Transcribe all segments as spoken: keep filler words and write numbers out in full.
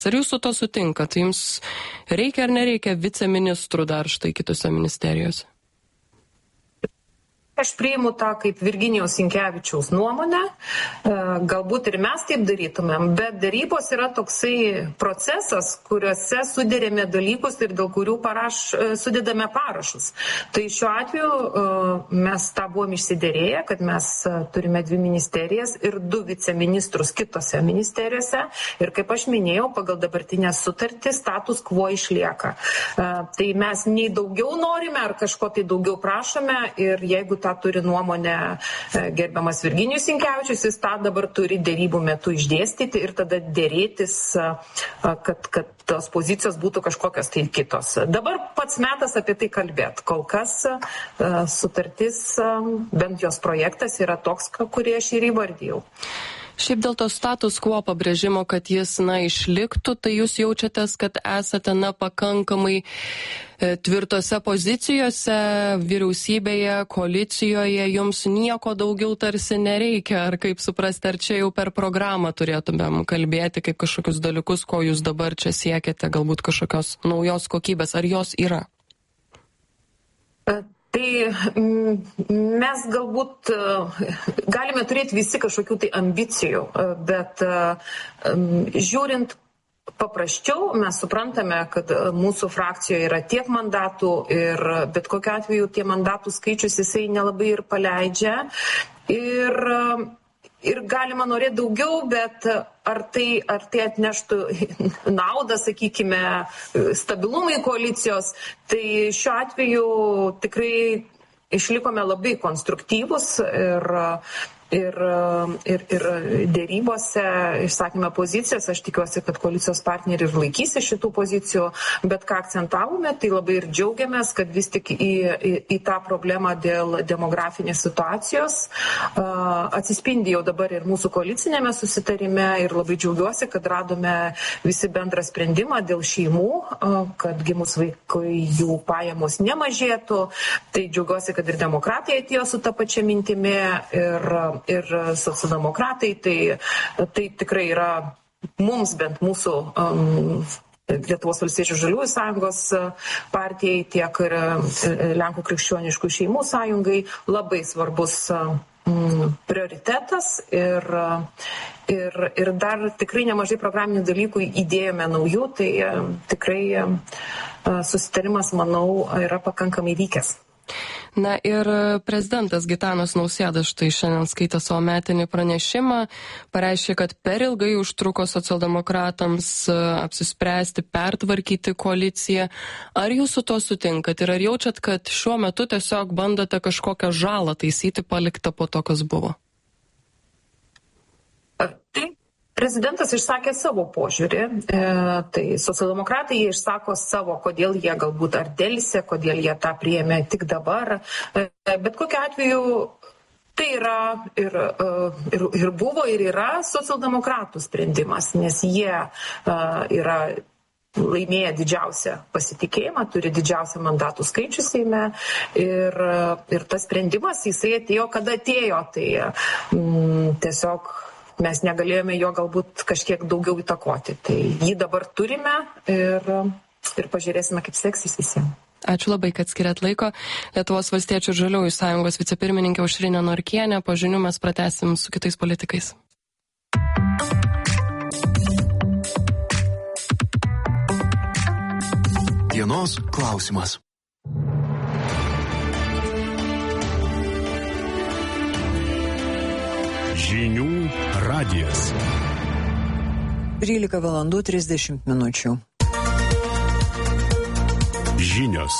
Ar jūs su to sutinkat? Jums reikia ar nereikia viceministrų dar štai kitose ministerijose? Aš priimu tą kaip Virginijaus Sinkevičiaus nuomonę, galbūt ir mes taip darytumėm, bet darybos yra toksai procesas, kuriuose sudėrėme dalykus ir dėl kurių paraš, sudedame parašus. Tai šiuo atveju mes tą buvom išsiderėję, kad mes turime dvi ministerijas ir du viceministrus kitose ministerijose ir kaip aš minėjau, pagal dabartinę sutartį status quo išlieka. Tai mes nei daugiau norime ar kažko tai daugiau prašome ir jeigu tą turi nuomonę gerbiamas Virginijus Sinkevičius, jis tą dabar turi dėrybų metu išdėstyti ir tada dėrėtis, kad, kad tos pozicijos būtų kažkokios tai kitos. Dabar pats metas apie tai kalbėti. Kol kas sutartis, bent jos projektas yra toks, kurį aš ir įvardėjau. Šiaip dėl to status quo pabrėžimo, kad jis, na, išliktų, tai jūs jaučiatės, kad esate, na, pakankamai e, tvirtose pozicijose, vyriausybėje, koalicijoje, jums nieko daugiau tarsi nereikia, ar kaip suprasti, ar čia jau per programą turėtumėm kalbėti, kaip kažkokius dalykus, ko jūs dabar čia siekiate, galbūt kažkokios naujos kokybės, ar jos yra? Tai mes galbūt galime turėti visi kažkokių tai ambicijų, bet žiūrint paprasčiau, mes suprantame, kad mūsų frakcijoje yra tiek mandatų ir bet kokiu atveju tie mandatų skaičius jisai nelabai ir paleidžia. Ir Ir galima norėti daugiau, bet ar tai, ar tai atneštų naudą, sakykime, stabilumui koalicijos, tai šiuo atveju tikrai išlikome labai konstruktyvus ir, ir, ir, ir dėrybose išsakėme pozicijas. Aš tikiuosi, kad koalicijos partneriai ir laikysi šitų pozicijų, bet ką akcentavome, tai labai ir džiaugiamės, kad vis tik į, į, į tą problemą dėl demografinės situacijos uh, atsispindi jau dabar ir mūsų koalicinėme susitarime ir labai džiaugiuosi, kad radome visi bendrą sprendimą dėl šeimų, uh, kad gimus vaikui jų pajamos nemažėtų. Tai džiaugiuosi, kad ir demokratai atėjo su ta pačia mintimi ir ir socialdemokratai, tai, tai tikrai yra mums, bent mūsų um, Lietuvos valstiečių žaliųjų sąjungos partijai, tiek ir Lenkų krikščioniškų šeimų sąjungai labai svarbus um, prioritetas ir, ir, ir dar tikrai nemažai programinių dalykų įdėjome naujų, tai um, tikrai um, susitarimas, manau, yra pakankamai vykęs. Na ir prezidentas Gitanas Nausėda štai šiandien skaitė savo metinį pranešimą, pareiškė, kad per ilgai užtruko socialdemokratams apsispręsti, pertvarkyti koaliciją. Ar jūs su to sutinkat ir ar jaučiat, kad šiuo metu tiesiog bandote kažkokią žalą taisyti paliktą po to, kas buvo? Taip. Prezidentas išsakė savo požiūrį, e, tai socialdemokratai jie išsako savo, kodėl jie galbūt ar dėlse, kodėl jie tą priėmė tik dabar, e, bet kokiu atveju tai yra ir, ir, ir buvo ir yra socialdemokratų sprendimas, nes jie e, yra laimėję didžiausią pasitikėjimą, turi didžiausią mandatų skaičių Seime ir, ir tas sprendimas jisai atėjo, kada atėjo, tai mm, tiesiog mes negalėjome jo galbūt kažkiek daugiau įtakoti. Tai jį dabar turime ir, ir pažiūrėsime, kaip seksis visiems. Ačiū labai, kad skiriat laiko. Lietuvos valstiečių žaliųjų sąjungos vicepirmininkė Aušrinė Norkienė. Po žinių mes pratęsim su kitais politikais. Dienos klausimas. Žinių radijas. trylika valandų trisdešimt minučių. Žinios.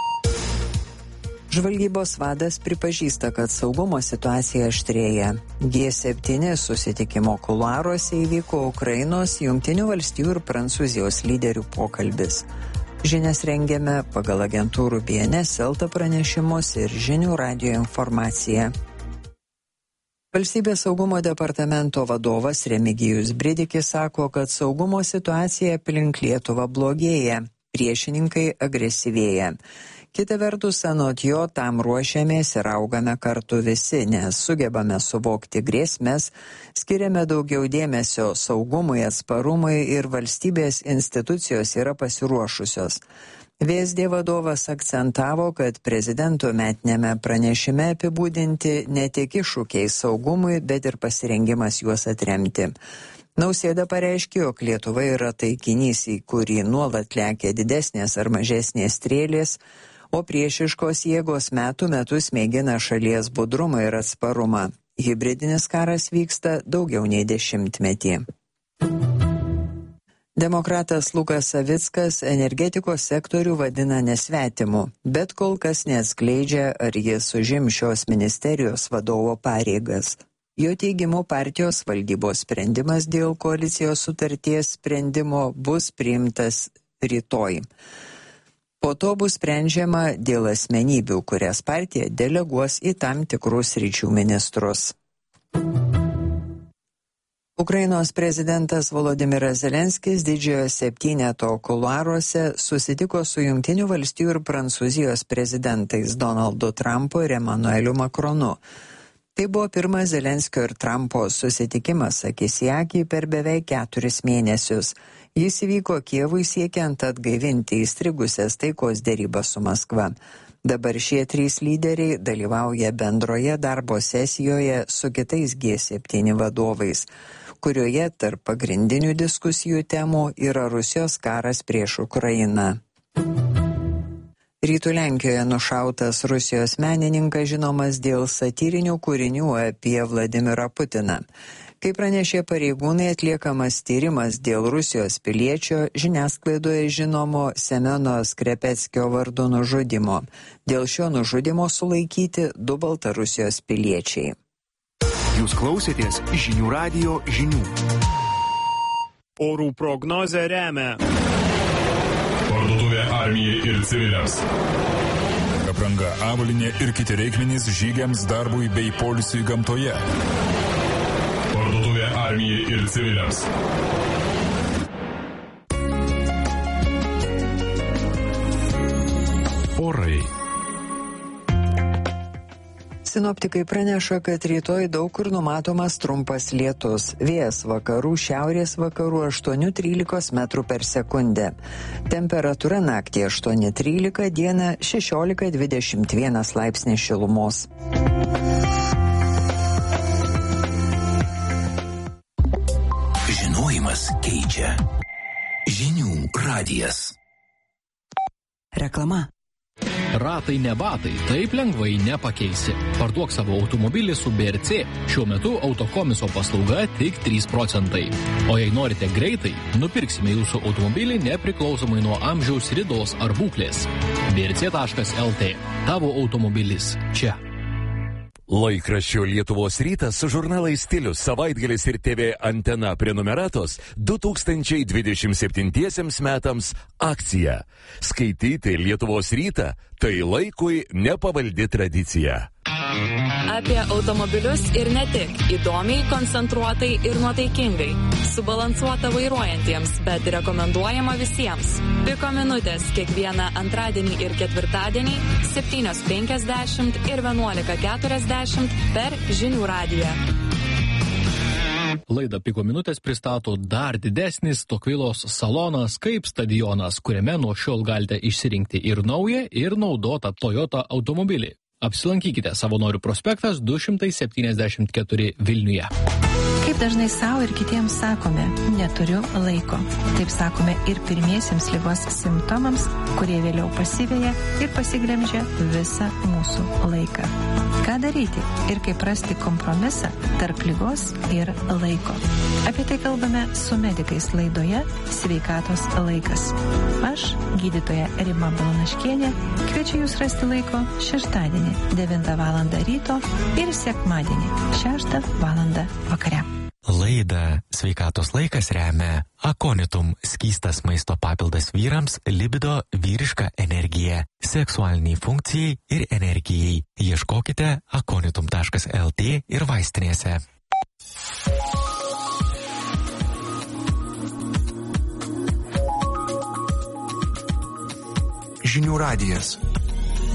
Žvalgybos vadas pripažįsta, kad saugumo situacija aštrėja. G septyni susitikimo kuluaruose įvyko Ukrainos, Jungtinių valstijų ir Prancūzijos lyderių pokalbis. Žinias rengiame pagal agentūrų B N S, Elta pranešimus ir Žinių radijo informaciją. Valstybės saugumo departamento vadovas Remigijus Bridikis sako, kad saugumo situacija aplink Lietuvą blogėja, priešininkai agresyvėja. Kita vertus, anot jo, tam ruošiamės ir augame kartu visi, nes sugebame suvokti grėsmes, skiriame daugiau dėmesio saugumui, atsparumui ir valstybės institucijos yra pasiruošusios. V S D vadovas akcentavo, kad prezidento metinėme pranešime apibūdinti ne tik iššūkiai saugumui, bet ir pasirengimas juos atremti. Nausėda pareiškė, jog Lietuva yra taikinys, į kurį nuolat lekia didesnės ar mažesnės strėlės, o priešiškos jėgos metų metus mėgina šalies budrumą ir atsparumą. Hibridinis karas vyksta daugiau nei dešimtmetį. Demokratas Lukas Savickas energetikos sektorių vadina nesvetimu, bet kol kas neatskleidžia, ar jis užims šios ministerijos vadovo pareigas. Jo teigimu, partijos valdybos sprendimas dėl koalicijos sutarties sprendimo bus priimtas rytoj. Po to bus sprendžiama dėl asmenybių, kurias partija deleguos į tam tikrus sričių ministrus. Ukrainos prezidentas Volodymyras Zelenskis didžiojo septyneto kuluaruose susitiko su Jungtinių valstijų ir Prancūzijos prezidentais Donaldu Trumpu ir Emanueliu Makronu. Tai buvo pirmas Zelenskio ir Trumpo susitikimas akis į akį per beveik keturis mėnesius. Jis įvyko Kijevui siekiant atgaivinti įstrigusias taikos dėrybas su Maskva. Dabar šie trys lyderiai dalyvauja bendroje darbo sesijoje su kitais G septyni vadovais, kurioje tarp pagrindinių diskusijų temų yra Rusijos karas prieš Ukrainą. Rytų Lenkijoje nušautas Rusijos menininkas žinomas dėl satyrinių kūrinių apie Vladimirą Putiną. Kaip pranešė pareigūnai, atliekamas tyrimas dėl Rusijos piliečio žiniasklaidoje žinomo Semeno Skrepeckio vardu nužudimo. Dėl šio nužudimo sulaikyti du Baltarusijos piliečiai. Jūs klausėtės žinių radijo žinių. Orų prognozę remia Parduotuvė armijai ir civiliams. Apranga, avalynė ir kiti reikmenys žygiams, darbui bei poilsiui gamtoje. Parduotuvė armijai ir civiliams. Orai. Sinoptikai praneša, kad rytoj daug kur numatomas trumpas lietus. Vėjas vakarų, šiaurės vakarų aštuoni trylika metrų per sekundę. Temperatūra naktį aštuoni trylika, dieną šešiolika dvidešimt vienas laipsnis šilumos. Žinojimas keičia. Žinių radijas. Reklama. Ratai ne batai, taip lengvai nepakeisi. Parduok savo automobilį su B R C. Šiuo metu autokomiso paslauga tik trys procentai. O jei norite greitai, nupirksime jūsų automobilį nepriklausomai nuo amžiaus, ridos ar būklės. B R C taškas L T. Tavo automobilis čia. Laikraščio Lietuvos rytas su žurnalais Stilius, Savaitgalis ir T V Antena prenumeratos du tūkstančiai dvidešimt septintiesiems metams akcija. Skaityti Lietuvos rytą tai laikui nepavaldi tradicija. Apie automobilius ir ne tik. Įdomiai, koncentruotai ir nuotaikingai. Subalansuota vairuojantiems, bet rekomenduojama visiems. Piko minutės kiekvieną antradienį ir ketvirtadienį septynios penkiasdešimt ir vienuolika keturiasdešimt per žinių radiją. Laidą Piko minutės pristato dar didesnis Tokvilos salonas kaip stadionas, kuriame nuo šiol galite išsirinkti ir naują, ir naudotą Toyota automobilį. Apsilankykite Savanorių prospektas du šimtai septyniasdešimt keturi Vilniuje. Kaip dažnai savo ir kitiems sakome, neturiu laiko. Taip sakome ir pirmiesiems ligos simptomams, kurie vėliau pasiveja ir pasiglemžia visą mūsų laiką. Ką daryti ir kaip rasti kompromisą tarp ligos ir laiko? Apie tai kalbame su medikais laidoje Sveikatos laikas. Aš, gydytoja Rima Balanaškienė, kviečiu jūs rasti laiko šeštadienį devintą valandą ryto ir sekmadienį šeštą valandą vakare. Laidą Sveikatos laikas remia Akonitum – skystas maisto papildas vyrams, libido, vyriška energija, seksualiniai funkcijai ir energijai. Ieškokite akonitum taškas L T ir vaistinėse. Žinių radijas.